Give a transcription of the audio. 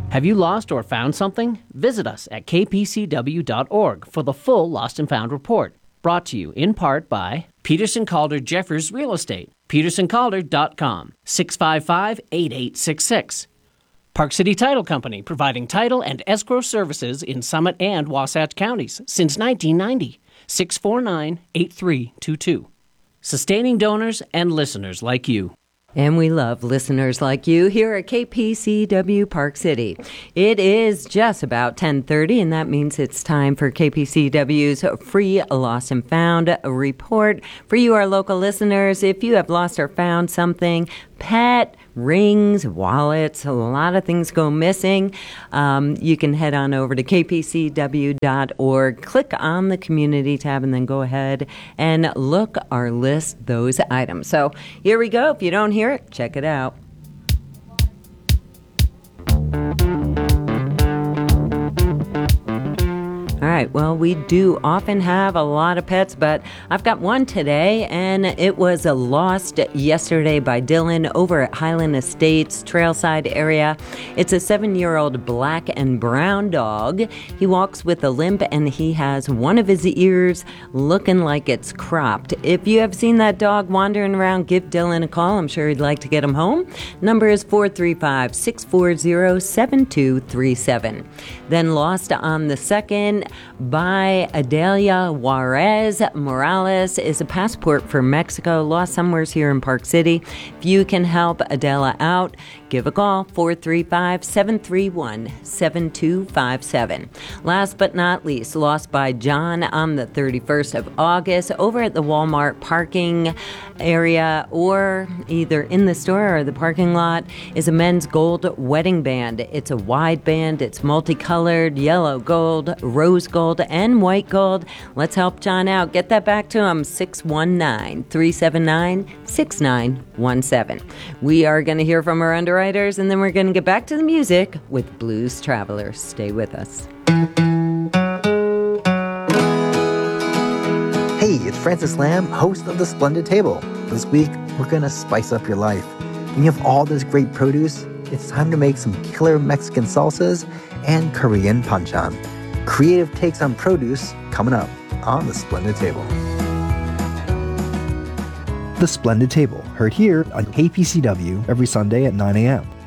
Have you lost or found something? Visit us at kpcw.org for the full Lost and Found report. Brought to you in part by Peterson Calder Jeffers Real Estate, petersoncalder.com, 655-8866. Park City Title Company, providing title and escrow services in Summit and Wasatch counties since 1990, 649-8322. Sustaining donors and listeners like you. And we love listeners like you here at KPCW Park City. It is just about 10:30, and that means it's time for KPCW's free Lost and Found report. For you, our local listeners, if you have lost or found something, pet, rings, wallets, a lot of things go missing, you can head on over to kpcw.org, click on the community tab, and then go ahead and look or list those items. So here we go. If you don't hear it, check it out. All right, well, we do often have a lot of pets, but I've got one today, and it was lost yesterday by Dylan over at Highland Estates, Trailside area. It's a 7-year-old black and brown dog. He walks with a limp, and he has one of his ears looking like it's cropped. If you have seen that dog wandering around, give Dylan a call. I'm sure he'd like to get him home. Number is 435-640-7237. Then lost on the 2nd by Adelia Juarez Morales is a passport for Mexico, lost somewhere here in Park City. If you can help Adela out, give a call, 435-731-7257. Last but not least, lost by John on the 31st of August over at the Walmart parking area, or either in the store or the parking lot, is a men's gold wedding band. It's a wide band. It's multicolored, yellow gold, rose gold, and white gold. Let's help John out. Get that back to him, 619-379-6917. We are going to hear from our underwriters, and then we're going to get back to the music with Blues Travelers. Stay with us. Hey, it's Francis Lamb, host of The Splendid Table. This week, we're going to spice up your life. When you have all this great produce, it's time to make some killer Mexican salsas and Korean panchan. Creative takes on produce coming up on The Splendid Table. The Splendid Table, heard here on KPCW every Sunday at 9 a.m.